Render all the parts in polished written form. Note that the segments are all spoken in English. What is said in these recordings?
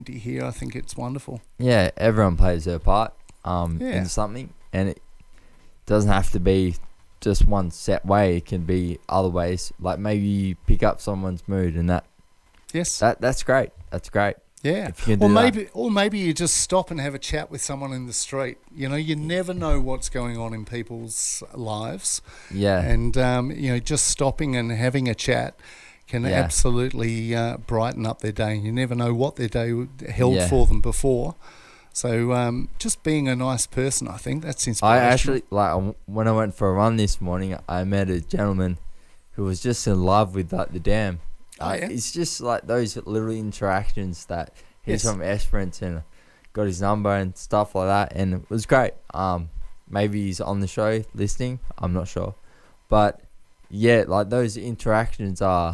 here. I think it's wonderful. Yeah, everyone plays their part Yeah. in something, and it doesn't have to be just one set way. It can be other ways. Like maybe you pick up someone's mood, and Yes. that's great. That's great. Yeah. If you can Or do maybe maybe you just stop and have a chat with someone in the street. You know, you never know what's going on in people's lives. that. Yeah, And just stopping and having a chat can Yeah. absolutely brighten up their day. You never know what their day held Yeah. for them before. So just being a nice person, I think that's I inspirational. actually when I went for a run this morning, I met a gentleman who was just in love with the dam. Oh, yeah? It's just like those little interactions that he's Yes. from Esperance and got his number and stuff like that, and it was great. Maybe he's on the show listening. I'm not sure, but yeah, like those interactions are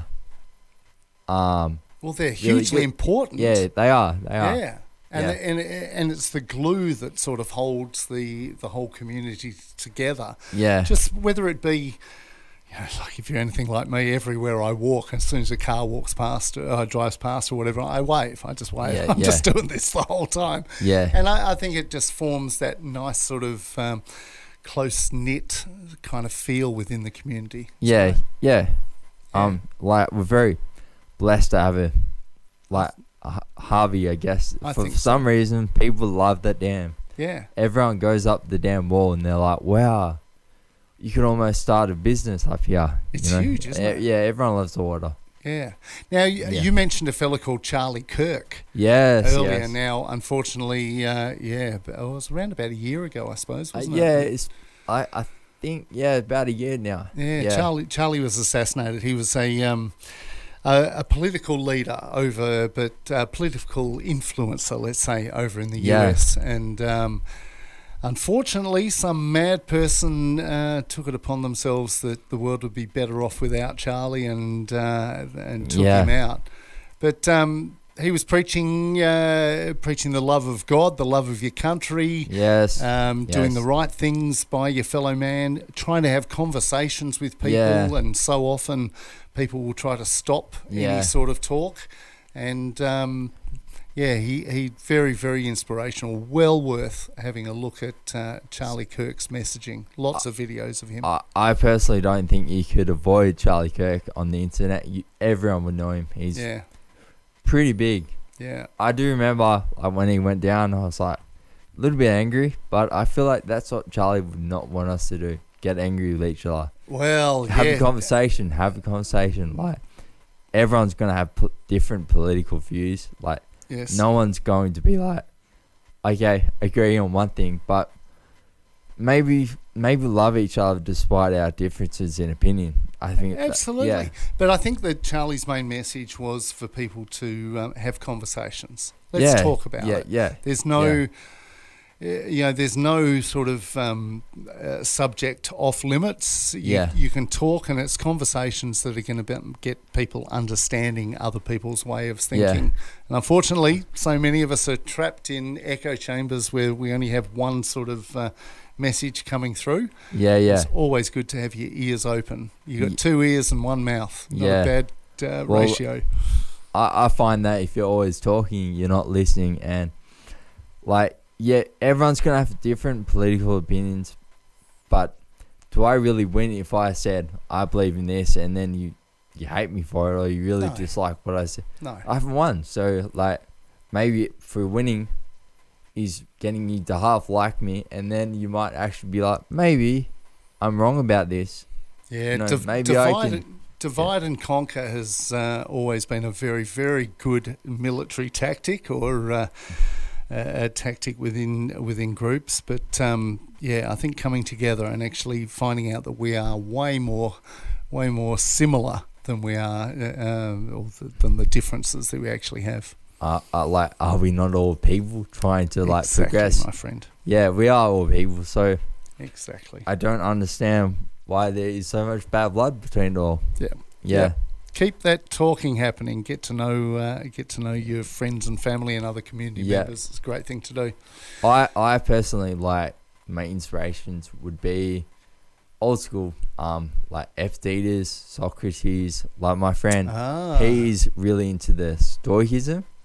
Well, they're really hugely good. important. Yeah, they are. They are. Yeah. And, Yeah. and it's the glue that sort of holds the whole community together. Yeah. Just whether it be, like if you're anything like me, everywhere I walk, as soon as a car walks past, drives past or whatever, I wave. I just wave. Yeah, I'm yeah. just doing this the whole time. Yeah. And I think it just forms that nice sort of close-knit kind of feel within the community. Yeah. So, Yeah. Yeah. Like we're very blessed to have Harvey, I guess. I For think so. some reason, people love that dam. yeah. Everyone goes up the damn wall and they're like, wow, you could almost start a business up here. It's huge, isn't it? Yeah, everyone loves the water. Yeah. Now, Yeah. you mentioned a fella called Charlie Kirk Yes, earlier. yes. Now, unfortunately, but it was around about a year ago, I suppose, wasn't Yeah, it? I think, about a year now. Yeah, Charlie was assassinated. He was a political leader political influencer, let's say, over in the Yeah. US. And unfortunately, some mad person took it upon themselves that the world would be better off without Charlie and took Yeah. him out. But he was preaching the love of God, the love of your country, Yes. doing Yes. the right things by your fellow man, trying to have conversations with people, Yeah. and so often people will try to stop Yeah. any sort of talk. And he very, very inspirational. Well worth having a look at Charlie Kirk's messaging. Lots of videos of him. I personally don't think you could avoid Charlie Kirk on the internet. Everyone would know him. He's Yeah, pretty big. yeah. I do remember when he went down, I was like a little bit angry, but I feel like that's what Charlie would not want us to do. Get angry with each other. Well, Have yeah. a conversation. Like, everyone's going to have different political views. Like, Yes. no one's going to be like, okay, agree on one thing, but maybe love each other despite our differences in opinion. I think Absolutely. yeah. But I think that Charlie's main message was for people to have conversations. Let's Yeah, talk about it. Yeah. There's no, there's no sort of subject off limits. You can talk, and it's conversations that are going to get people understanding other people's way of thinking. Yeah. And unfortunately, so many of us are trapped in echo chambers where we only have one sort of message coming through. Yeah. It's always good to have your ears open. You've got two ears and one mouth. Not Yeah. a bad Well, ratio. I find that if you're always talking, you're not listening, and everyone's gonna have different political opinions, but do I really win if I said I believe in this and then you hate me for it, or you really No. dislike what I said? No. I haven't won, so maybe for winning is getting you to half like me, and then you might actually be like, maybe I'm wrong about this. Yeah, You know, maybe I can. divide and conquer has always been a very, very good military tactic, or a tactic within groups. But I think coming together and actually finding out that we are way more similar than we are, than the differences that we actually have. Are we not all people trying to Exactly, progress? my friend. Yeah, we are all people, so Exactly. I don't understand why there is so much bad blood between it all. Yeah. Yeah. Keep that talking happening. Get to know your friends and family and other community Yeah. members. It's a great thing to do. I personally my inspirations would be old school, like Epictetus, Socrates. Like my friend, Ah. he's really into the Stoicism.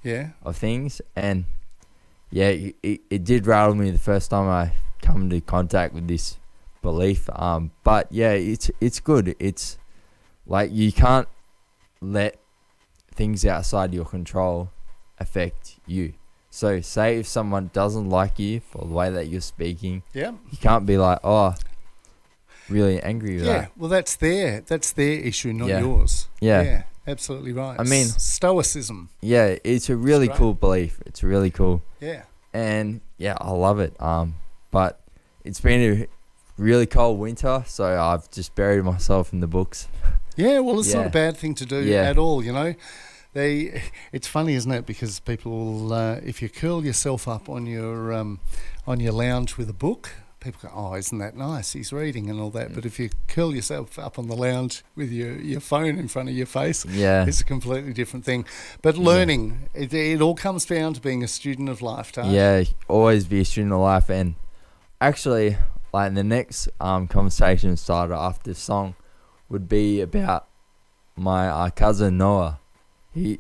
Yeah. of things. And yeah, it did rattle me the first time I come into contact with this belief. But yeah, it's good. It's like you can't let things outside your control affect you. So say if someone doesn't like you for the way that you're speaking, Yeah. you can't be like, oh, really angry with Yeah. that. Well, that's their issue, not Yeah. yours. Yeah. Absolutely right. I mean, stoicism. Yeah, it's a really That's right. cool belief. It's really cool. Yeah. And yeah, I love it. But it's been a really cold winter, so I've just buried myself in the books. Yeah, well, it's not Yeah. a bad thing to do Yeah. at all, you know. It's funny, isn't it? Because people, if you curl yourself up on your lounge with a book, people go, "Oh, isn't that nice? He's reading and all that." But if you curl yourself up on the lounge with your phone in front of your face, Yeah. it's a completely different thing. But learning, it all comes down to being a student of life, don't it? Yeah, always be a student of life. And actually, like the next conversation starter after this song would be about my cousin Noah. He's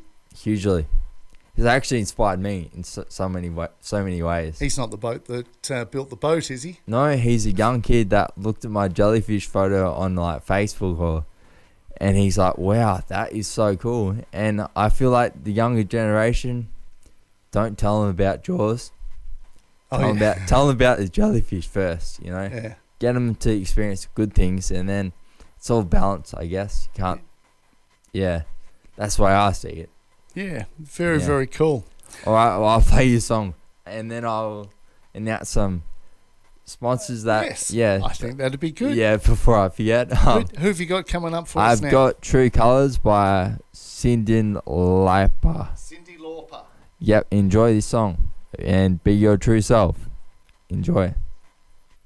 actually inspired me in so many ways. He's not the boat that built the boat, is he? No, he's a young kid that looked at my jellyfish photo on like Facebook, and he's like, "Wow, that is so cool." And I feel like the younger generation, don't tell them about Jaws. Tell them about the jellyfish first. You know, Yeah. get them to experience good things, and then it's all balance, I guess. You can't. Yeah, that's the way I see it. Yeah. Very, Yeah. very cool. All right, well, I'll play you a song, and then I'll announce some sponsors that. Yes. Yeah, I think that'd be good. Yeah, before I forget. Who have you got coming up for us I've now? got True Colours by Cyndi Lauper. Cyndi Lauper. Yep, enjoy this song and be your true self. Enjoy.